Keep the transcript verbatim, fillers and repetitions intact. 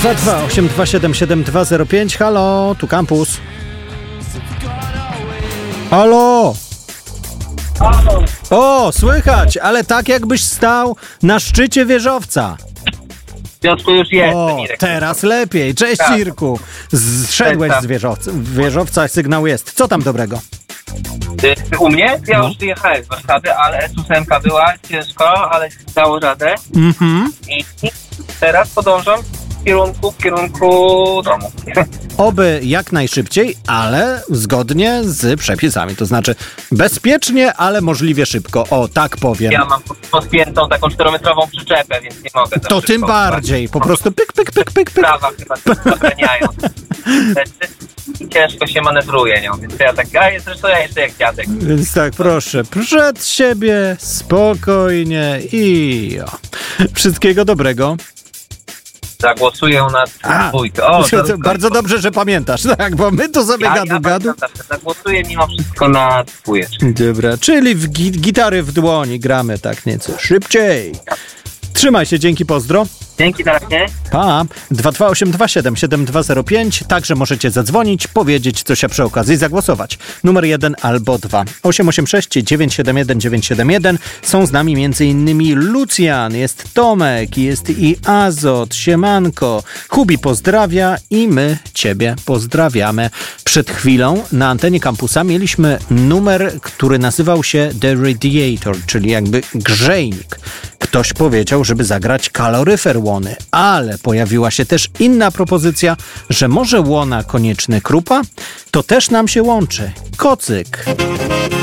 dwa dwa osiem dwa siedem siedem dwa zero pięć. Halo, tu Campus. Halo. O, słychać, ale tak jakbyś stał na szczycie wieżowca. Piotrku, już jest. O, teraz lepiej. Cześć, Tak. Irku. Zszedłeś Cześć, z wieżowca. Wieżowca, sygnał jest. Co tam dobrego? Ty, u mnie? Ja No. już wyjechałem z Warszawy, ale ósemka była ciężko, ale dało radę. Mhm. I teraz podążam w kierunku, w kierunku domu. Oby jak najszybciej, ale zgodnie z przepisami. To znaczy bezpiecznie, ale możliwie szybko. O, tak powiem. Ja mam podpiętą taką czterometrową przyczepę, więc nie mogę. tak To szybko tym bardziej. Po prostu pyk, pyk, pyk, pyk, pyk. Prawa chyba zabraniają. I ciężko się manewruje nią, więc ja tak, a jest, zresztą ja jeszcze jak dziadek. Więc tak, proszę, przed siebie, spokojnie i o. Wszystkiego dobrego. Zagłosuję na A, dwójkę. O, to, to- bardzo dobrze, że pamiętasz, tak, bo my tu sobie ja, gadu, ja gadu. pamiętam zawsze, Zagłosuję mimo wszystko na dwójeczkę. Dobra, czyli w gi- gitary w dłoni gramy tak nieco szybciej. Trzymaj się, dzięki, pozdro. Dzięki, na razie. Pa, dwa dwa osiem dwa siedem siedem dwa zero pięć. Także możecie zadzwonić, powiedzieć coś, a przy okazji zagłosować. Numer jeden albo dwa. osiem osiem sześć dziewięć siedem jeden dziewięć siedem jeden. Są z nami m.in. Lucjan, jest Tomek, jest i Azot, Siemanko. Hubi pozdrawia i my ciebie pozdrawiamy. Przed chwilą na antenie Kampusa mieliśmy numer, który nazywał się The Radiator, czyli jakby grzejnik. Ktoś powiedział, żeby zagrać kaloryfer łony, ale pojawiła się też inna propozycja, że może łona konieczny Krupa? To też nam się łączy. Kocyk.